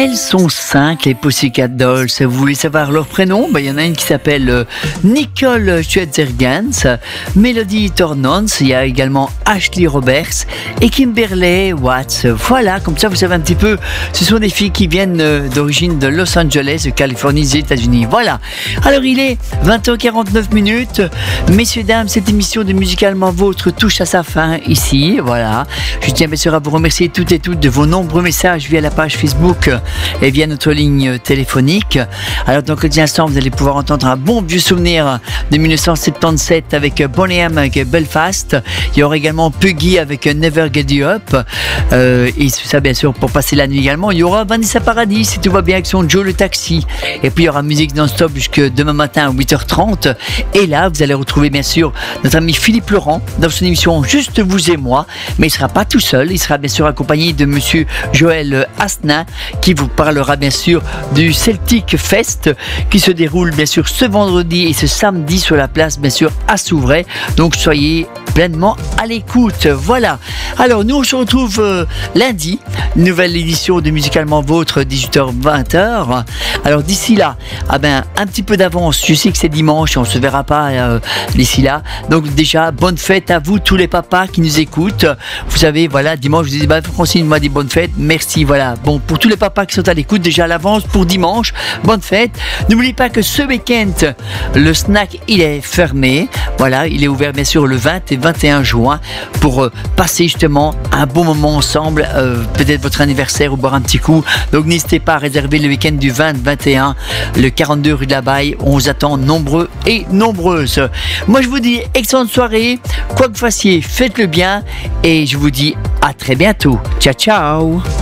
Elles sont 5, les Pussycat Dolls. Vous voulez savoir leur prénom? Il y en a une qui s'appelle Nicole Scherzinger, Melody Tornons, il y a également Ashley Roberts et Kimberly Watts. Voilà, comme ça vous savez un petit peu, ce sont des filles qui viennent d'origine de Los Angeles, de Californie, des États-Unis. Voilà. Alors il est 20h49. Messieurs, dames, cette émission de Musicalement Vôtre touche à sa fin ici. Voilà. Je tiens bien sûr à vous remercier toutes et toutes de vos nombreux messages via la page Facebook et via notre ligne téléphonique. Alors dans quelques instants, vous allez pouvoir entendre un bon vieux souvenir de 1977 avec Boney M avec Belfast. Il y aura également Puggy avec Never Get You Up. Et ça, bien sûr, pour passer la nuit également. Il y aura Vanessa Paradis, si tout va bien, avec son Joe le Taxi. Et puis il y aura musique non-stop jusque demain matin à 8h30. Et là, vous allez retrouver bien sûr notre ami Philippe Laurent dans son émission Juste vous et moi. Mais il ne sera pas tout seul. Il sera bien sûr accompagné de monsieur Joël Asnin qui vous parlera bien sûr du Celtic Fest qui se déroule bien sûr ce vendredi et ce samedi sur la place bien sûr à Souvray. Donc soyez pleinement à l'écoute. Voilà. Alors nous on se retrouve lundi, nouvelle édition de Musicalement Vôtre 18h-20h. Alors d'ici là, un petit peu d'avance. Je sais que c'est dimanche, on se verra pas d'ici là. Donc déjà bonne fête à vous tous les papas qui nous écoutent. Vous savez voilà, dimanche je vous dis Francine m'a dit bonne fête. Merci voilà. Bon pour tous les papas qui sont à l'écoute déjà à l'avance pour dimanche, bonne fête. N'oubliez pas que ce week-end le snack il est fermé. Voilà, il est ouvert bien sûr le 20 et 21 juin pour passer justement un bon moment ensemble, peut-être votre anniversaire ou boire un petit coup. Donc n'hésitez pas à réserver le week-end du 20-21, le 42 rue de la Baille. On vous attend nombreux et nombreuses. Moi je vous dis excellente soirée, quoi que vous fassiez, faites-le bien et je vous dis à très bientôt. Ciao ciao.